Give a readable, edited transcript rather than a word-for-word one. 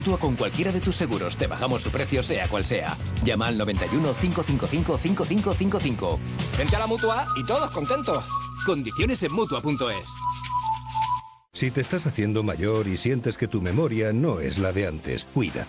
Actúa con cualquiera de tus seguros, te bajamos su precio sea cual sea. Llama al 91 555 5555. Vente a la Mutua y todos contentos. Condiciones en Mutua.es. Si te estás haciendo mayor y sientes que tu memoria no es la de antes, cuídate.